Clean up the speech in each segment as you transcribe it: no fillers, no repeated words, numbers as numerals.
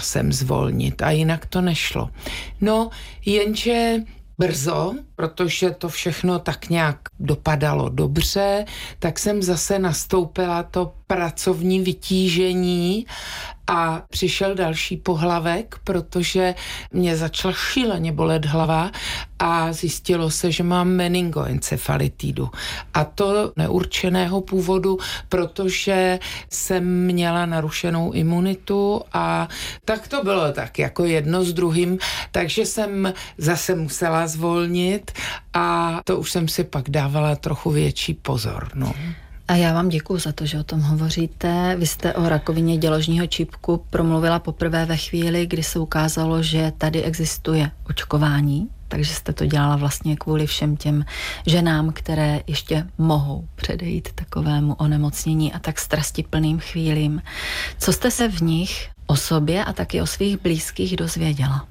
jsem zvolnit a jinak to nešlo. No, jenže brzo, protože to všechno tak nějak dopadalo dobře, tak jsem zase nastoupila to pracovní vytížení a přišel další pohlavek, protože mě začala šíleně bolet hlava a zjistilo se, že mám meningoencefalitidu. A to neurčeného původu, protože jsem měla narušenou imunitu a tak to bylo tak jako jedno s druhým, takže jsem zase musela zvolnit a to už jsem si pak dávala trochu větší pozor, no. A já vám děkuju za to, že o tom hovoříte. Vy jste o rakovině děložního čípku promluvila poprvé ve chvíli, kdy se ukázalo, že tady existuje očkování, takže jste to dělala vlastně kvůli všem těm ženám, které ještě mohou předejít takovému onemocnění a tak strastiplným chvílím. Co jste se v nich o sobě a taky o svých blízkých dozvěděla?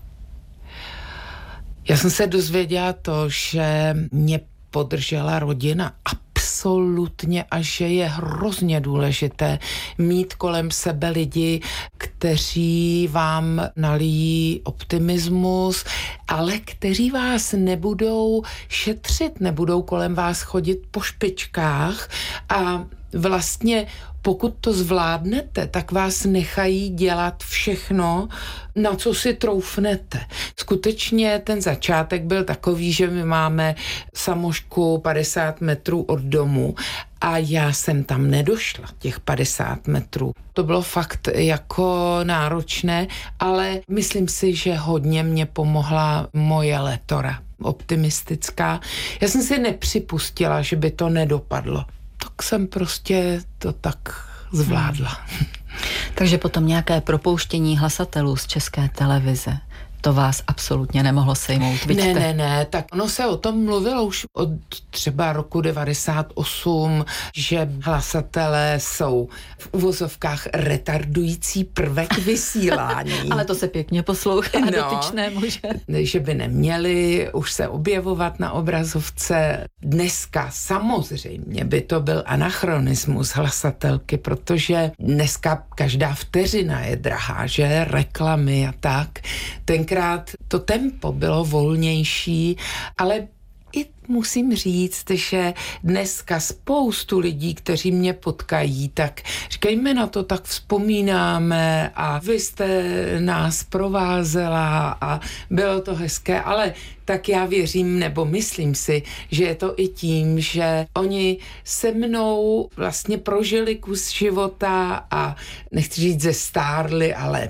Já jsem se dozvěděla to, že mě podržela rodina absolutně a že je hrozně důležité mít kolem sebe lidi, kteří vám nalijí optimismus, ale kteří vás nebudou šetřit, nebudou kolem vás chodit po špičkách a vlastně pokud to zvládnete, tak vás nechají dělat všechno, na co si troufnete. Skutečně ten začátek byl takový, že my máme samošku 50 metrů od domu a já jsem tam nedošla, těch 50 metrů. To bylo fakt jako náročné, ale myslím si, že hodně mě pomohla moje letora, optimistická. Já jsem si nepřipustila, že by to nedopadlo. Tak jsem prostě to tak zvládla. Takže potom nějaké propouštění hlasatelů z České televize, to vás absolutně nemohlo sejmout, vidíte? Ne, tak ono se o tom mluvilo už od třeba roku 98, že hlasatelé jsou v uvozovkách retardující prvek vysílání. Ale to se pěkně poslouchá dotyčnému, že by neměli už se objevovat na obrazovce. Dneska samozřejmě by to byl anachronismus hlasatelky, protože dneska každá vteřina je drahá, že reklamy a tak. Tenkrát to tempo bylo volnější, ale i musím říct, že dneska spoustu lidí, kteří mě potkají, tak říkají, my na to tak vzpomínáme a vy jste nás provázela a bylo to hezké, ale tak já věřím, nebo myslím si, že je to i tím, že oni se mnou vlastně prožili kus života a nechci říct zestárli, ale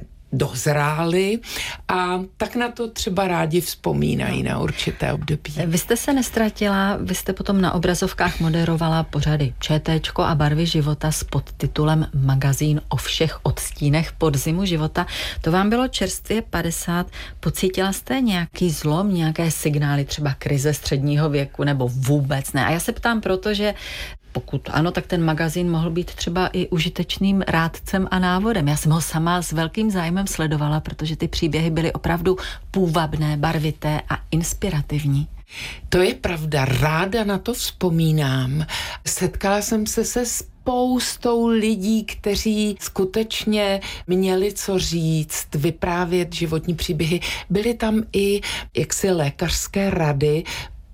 dozráli a tak na to třeba rádi vzpomínají na určité období. Vy jste se nestratila, vy jste potom na obrazovkách moderovala pořady ČTčko a Barvy života s podtitulem Magazín o všech odstínech podzimu života. To vám bylo čerstvě 50. Pocítila jste nějaký zlom, nějaké signály, třeba krize středního věku nebo vůbec ne? A já se ptám, protože pokud ano, tak ten magazín mohl být třeba i užitečným rádcem a návodem. Já jsem ho sama s velkým zájmem sledovala, protože ty příběhy byly opravdu půvabné, barvité a inspirativní. To je pravda, ráda na to vzpomínám. Setkala jsem se spoustou lidí, kteří skutečně měli co říct, vyprávět životní příběhy. Byly tam i jaksi lékařské rady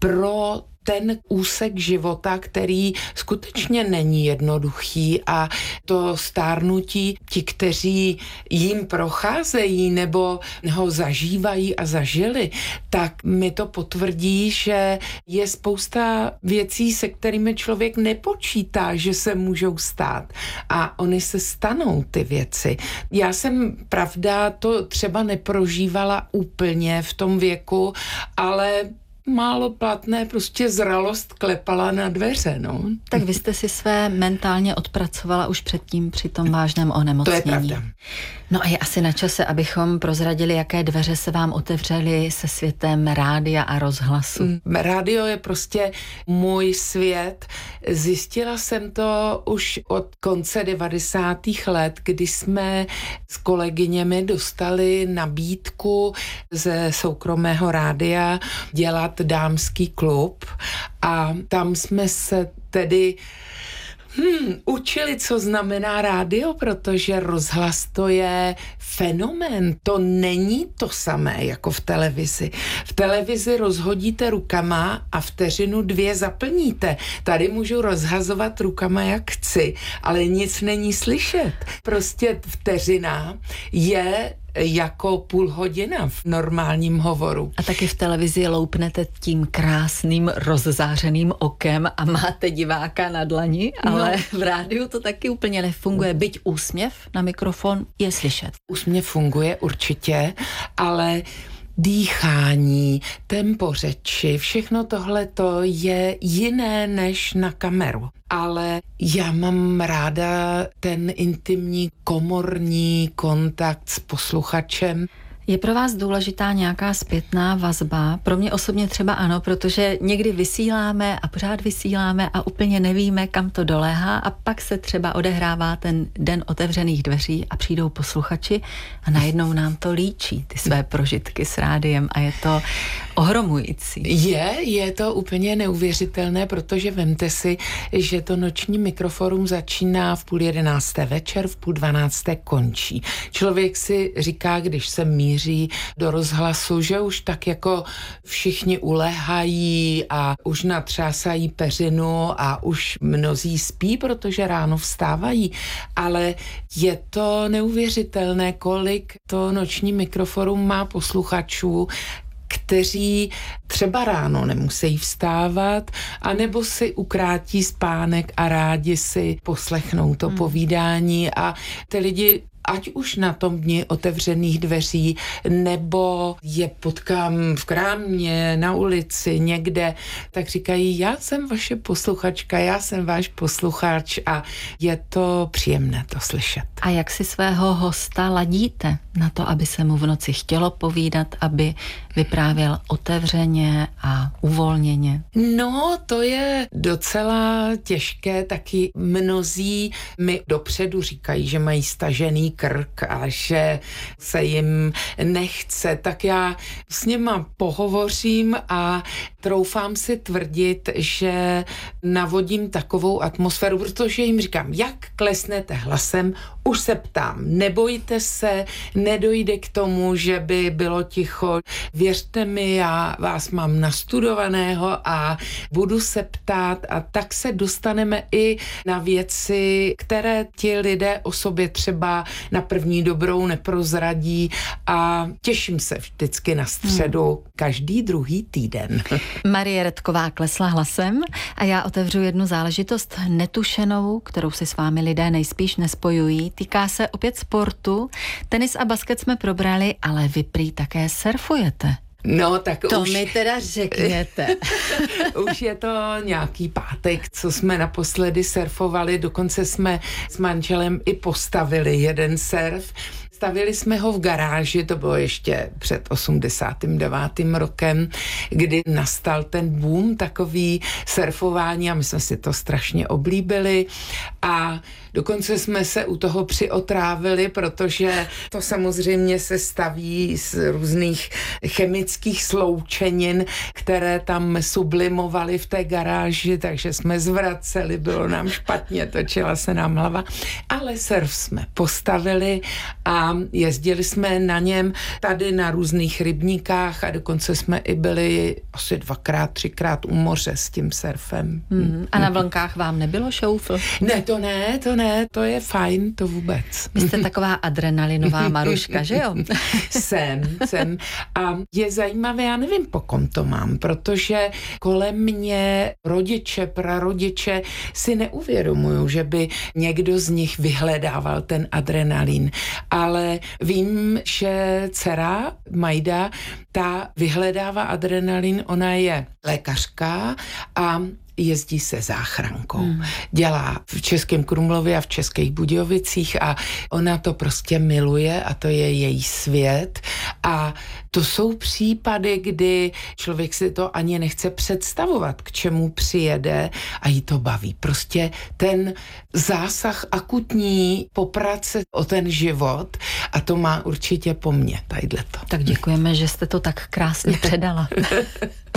pro ten úsek života, který skutečně není jednoduchý a to stárnutí, ti, kteří jim procházejí nebo ho zažívají a zažili, tak mi to potvrdí, že je spousta věcí, se kterými člověk nepočítá, že se můžou stát. A oni se stanou, ty věci. Já jsem, pravda, to třeba neprožívala úplně v tom věku, ale málo platné, prostě zralost klepala na dveře, no. Tak vy jste si své mentálně odpracovala už předtím při tom vážném onemocnění. To je pravda. No a je asi na čase, abychom prozradili, jaké dveře se vám otevřely se světem rádia a rozhlasu. Rádio je prostě můj svět. Zjistila jsem to už od konce 90. let, kdy jsme s kolegyněmi dostali nabídku ze soukromého rádia dělat dámský klub a tam jsme se tedy Učili, co znamená rádio, protože rozhlas to je fenomén. To není to samé jako v televizi. V televizi rozhodíte rukama a vteřinu 2 zaplníte. Tady můžu rozhazovat rukama, jak chci, ale nic není slyšet. Prostě vteřina je jako půl hodina v normálním hovoru. A taky v televizi loupnete tím krásným rozzářeným okem a máte diváka na dlani, ale v rádiu to taky úplně nefunguje. Byť úsměv na mikrofon je slyšet. Úsměv funguje určitě, ale dýchání, tempo řeči, všechno tohleto je jiné než na kameru. Ale já mám ráda ten intimní komorní kontakt s posluchačem. Je pro vás důležitá nějaká zpětná vazba? Pro mě osobně třeba ano, protože někdy vysíláme a pořád vysíláme a úplně nevíme, kam to doléhá a pak se třeba odehrává ten den otevřených dveří a přijdou posluchači a najednou nám to líčí, ty své prožitky s rádiem a je to ohromující. Je to úplně neuvěřitelné, protože vemte si, že to noční mikroforum začíná v 10:30 večer, v 11:30 končí. Člověk si říká, když se míří do rozhlasu, že už tak jako všichni uléhají a už natřásají peřinu a už mnozí spí, protože ráno vstávají. Ale je to neuvěřitelné, kolik to noční mikroforum má posluchačů, kteří třeba ráno nemusí vstávat, anebo si ukrátí spánek a rádi si poslechnou to povídání a ty lidi ať už na tom dni otevřených dveří, nebo je potkám v krámě, na ulici, někde, tak říkají, já jsem vaše posluchačka, já jsem váš posluchač a je to příjemné to slyšet. A jak si svého hosta ladíte na to, aby se mu v noci chtělo povídat, aby vyprávěl otevřeně a uvolněně? No, to je docela těžké, taky mnozí mi dopředu říkají, že mají stažený krk a že se jim nechce, tak já s nima pohovořím a troufám si tvrdit, že navodím takovou atmosféru, protože jim říkám, jak klesnete hlasem, už se ptám, nebojte se, nedojde k tomu, že by bylo ticho, věřte mi, já vás mám nastudovaného a budu se ptát a tak se dostaneme i na věci, které ti lidé o sobě třeba na první dobrou neprozradí a těším se vždycky na středu každý druhý týden. Marie Redková klesla hlasem a já otevřu jednu záležitost netušenou, kterou si s vámi lidé nejspíš nespojují. Týká se opět sportu. Tenis a basket jsme probrali, ale vy prý také surfujete. No, tak to už... mi teda řekněte. Už je to nějaký pátek, co jsme naposledy surfovali, dokonce jsme s manželem i postavili jeden surf. Stavili jsme ho v garáži, to bylo ještě před 89. rokem, kdy nastal ten boom takový surfování a my jsme si to strašně oblíbili a dokonce jsme se u toho přiotrávili, protože to samozřejmě se staví z různých chemických sloučenin, které tam sublimovaly v té garáži, takže jsme zvraceli, bylo nám špatně, točila se nám hlava, ale surf jsme postavili a jezdili jsme na něm tady na různých rybníkách a dokonce jsme i byli asi 2x, 3x u moře s tím surfem. A na vlnkách vám nebylo šoufl? Ne, to je fajn, to vůbec. Vy jste taková adrenalinová Maruška, že jo? Jsem. A je zajímavé, já nevím, po kom to mám, protože kolem mě rodiče, prarodiče si neuvědomují, že by někdo z nich vyhledával ten adrenalin. Ale vím, že dcera Majda, ta vyhledává adrenalin, ona je lékařka a jezdí se záchrankou. Dělá v Českém Krumlově a v Českých Budějovicích a ona to prostě miluje a to je její svět a to jsou případy, kdy člověk si to ani nechce představovat, k čemu přijede a jí to baví. Prostě ten zásah akutní poprace o ten život a to má určitě po mně tadyhleto. Tak děkujeme, že jste to tak krásně předala.